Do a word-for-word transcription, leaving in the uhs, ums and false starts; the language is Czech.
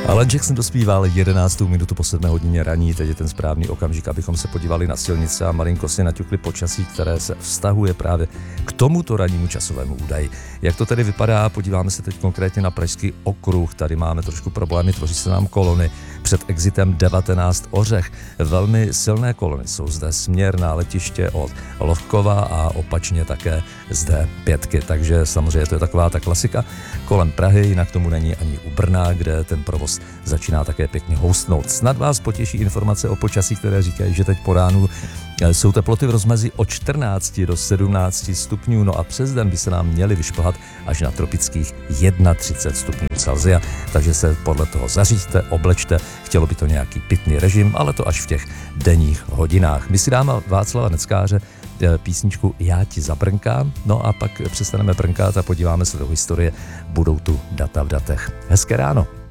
Ale Jackson dospíval jedenáctou minutu po sedmé hodině raní, teď je ten správný okamžik, abychom se podívali na silnice a malinko si naťukli počasí, které se vztahuje právě k tomuto rannímu časovému údaji. Jak to tedy vypadá, podíváme se teď konkrétně na Pražský okruh, tady máme trošku problémy, tvoří se nám kolony před exitem devatenáct Ořech. Velmi silné kolony jsou zde směr na letiště od Lohkova a opačně také zde pětky, takže samozřejmě to je taková ta klasika kolem Prahy, jinak tomu není ani u Brna, kde ten provoz začíná také pěkně houstnout. Snad vás potěší informace o počasí, které říkají, že teď po ránu jsou teploty v rozmezí od čtrnácti do sedmnácti stupňů, no a přes den by se nám měly vyšplhat až na tropických třicet jedna stupňů Celsia, takže se podle toho zaříďte, oblečte, chtělo by to nějaký pitný režim, ale to až v těch denních hodinách. My si dáme Václava Neckáře písničku Já ti zabrnkám, no a pak přestaneme brnkat a podíváme se do historie, budou tu data v datech. Hezké ráno.